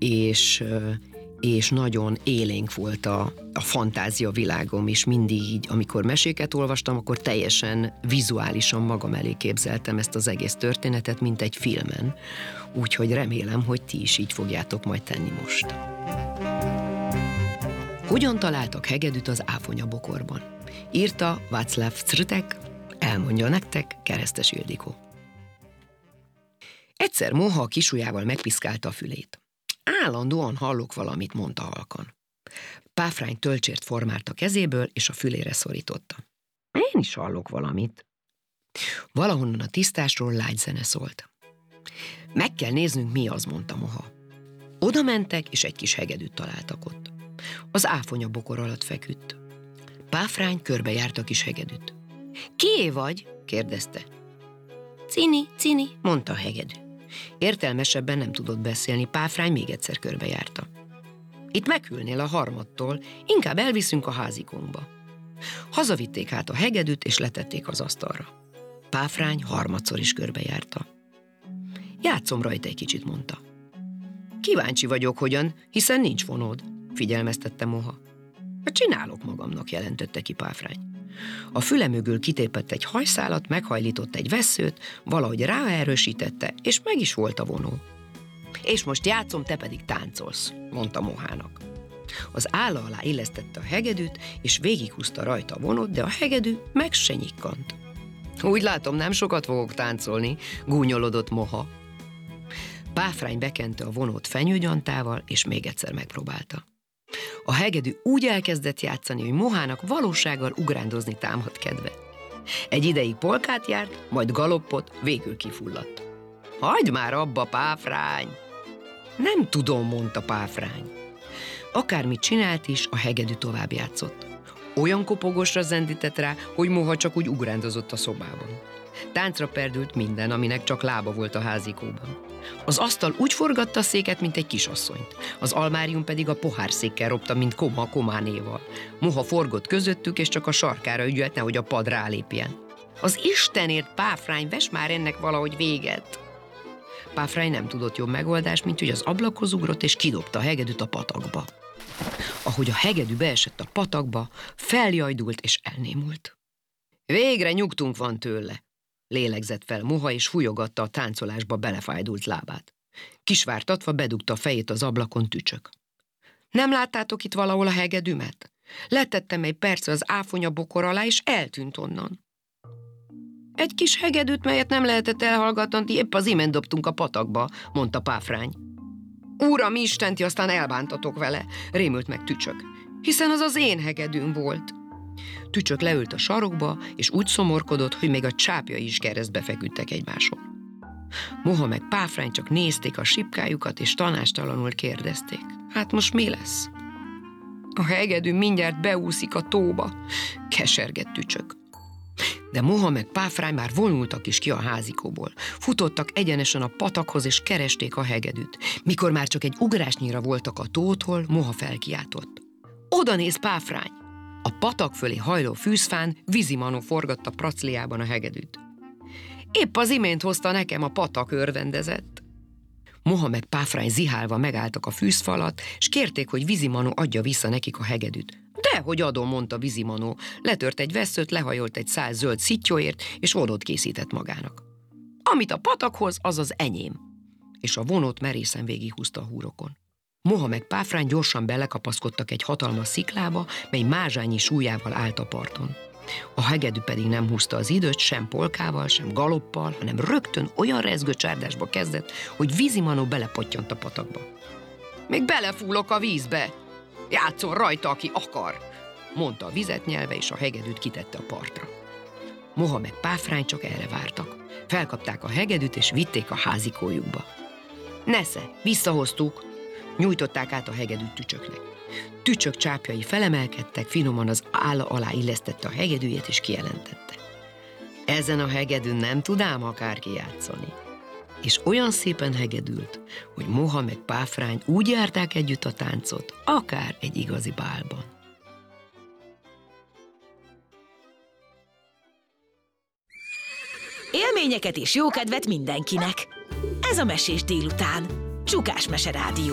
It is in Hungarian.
és nagyon élénk volt a fantázia világom, és mindig így, amikor meséket olvastam, akkor teljesen vizuálisan magam elé képzeltem ezt az egész történetet, mint egy filmen. Úgyhogy remélem, hogy ti is így fogjátok majd tenni most. Hogyan találtak hegedűt az áfonyabokorban? Írta Václav Crtek, elmondja nektek Keresztes Ildikó. Egyszer Moha a kisujjával megpiszkálta a fülét. Állandóan hallok valamit, mondta halkan. Páfrány tölcsért formált a kezéből, és a fülére szorította. Én is hallok valamit. Valahonnan a tisztásról lágy zene szólt. Meg kell néznünk, mi az, mondta Moha. Oda mentek, és egy kis hegedűt találtak ott. Az áfonya bokor alatt feküdt. Páfrány körbejárta a kis hegedűt. Kié vagy? kérdezte. Cini, mondta a hegedű. Értelmesebben nem tudott beszélni, Páfrány még egyszer körbejárta. Itt meghűlnél a harmadtól, inkább elviszünk a házikónkba. Hazavitték hát a hegedűt, és letették az asztalra. Páfrány harmadszor is körbejárta. Játszom rajta egy kicsit, mondta. Kíváncsi vagyok, hogyan, hiszen nincs vonód, figyelmeztette Moha. Csinálok magamnak, jelentette ki Páfrány. A füle mögül kitépett egy hajszálat, meghajlított egy vesszőt, valahogy ráerősítette, és meg is volt a vonó. És most játszom, te pedig táncolsz, mondta Mohának. Az álla alá illesztette a hegedűt, és végighúzta rajta a vonót, de a hegedű meg se nyikkant. Úgy látom, nem sokat fogok táncolni, gúnyolodott Moha. Páfrány bekente a vonót fenyőgyantával, és még egyszer megpróbálta. A hegedű úgy elkezdett játszani, hogy Mohának valósággal ugrándozni támadt kedve. Egy ideig polkát járt, majd galoppot, végül kifulladt. Hagyd már abba, Páfrány! Nem tudom, mondta Páfrány. Akármit csinált is, a hegedű tovább játszott. Olyan kopogosra zendített rá, hogy Moha csak úgy ugrándozott a szobában. Táncra perdült minden, aminek csak lába volt a házikóban. Az asztal úgy forgatta a széket, mint egy kisasszonyt. Az almárium pedig a pohárszékkel ropta, mint koma a kománéval. Moha forgott közöttük, és csak a sarkára ügyelt, nehogy a pad rálépjen. Az Istenért, Páfrány, vess már ennek valahogy véget! Páfrány nem tudott jobb megoldást, mint hogy az ablakhoz ugrott, és kidobta a hegedűt a patakba. Ahogy a hegedű beesett a patakba, feljajdult és elnémult. Végre nyugtunk van tőle, lélegzett fel Moha, és fújogatta a táncolásba belefájdult lábát. Kisvártatva bedugta a fejét az ablakon Tücsök. Nem láttátok itt valahol a hegedűmet? Letettem egy percre az áfonya bokor alá, és eltűnt onnan. Egy kis hegedűt, melyet nem lehetett elhallgatni, épp az imént dobtunk a patakba, mondta Páfrány. Uram Istent, aztán elbántatok vele, rémült meg Tücsök, hiszen az az én hegedűm volt. Tücsök leült a sarokba, és úgy szomorkodott, hogy még a csápjai is keresztbe feküdtek egymáson. Moha meg Páfrány csak nézték a sipkájukat, és tanástalanul kérdezték. Hát most mi lesz? A hegedű mindjárt beúszik a tóba, kesergett Tücsök. De Moha meg Páfrány már vonultak is ki a házikóból. Futottak egyenesen a patakhoz, és keresték a hegedűt. Mikor már csak egy ugrásnyira voltak a tótól, Moha felkiáltott. Oda néz, Páfrány! A patak fölé hajló fűzfán vízimanó forgatta pracliában a hegedűt. Épp az imént hozta nekem, a patak örvendezett. Moha meg Páfrány zihálva megálltak a fűzfalat, és kérték, hogy vízimanó adja vissza nekik a hegedűt. Dehogy adom, mondta vízimanó, letört egy vesszőt, lehajolt egy szál zöld szittyóért, és vonót készített magának. Amit a patakhoz, az az enyém. És a vonót merészen végighúzta a húrokon. Moha meg Páfrány gyorsan belekapaszkodtak egy hatalmas sziklába, mely mázsányi súlyával állt a parton. A hegedű pedig nem húzta az időt, sem polkával, sem galoppal, hanem rögtön olyan rezgő csárdásba kezdett, hogy vízimanó belepottyant a patakba. Még belefúlok a vízbe! Játszol rajta, aki akar! Mondta a vizet nyelve, és a hegedűt kitette a partra. Moha meg Páfrány csak erre vártak. Felkapták a hegedűt, és vitték a házikójukba. Nesze, visszahoztuk! Nyújtották át a hegedűt Tücsöknek. Tücsök csápjai felemelkedtek, finoman az álla alá illesztette a hegedűjét, és kijelentette. Ezen a hegedűn nem tud ám akárki játszani. És olyan szépen hegedült, hogy Moha meg Páfrány úgy járták együtt a táncot, akár egy igazi bálban. Élményeket és jókedvet mindenkinek! Ez a Mesés délután. Csukás Mese Rádió.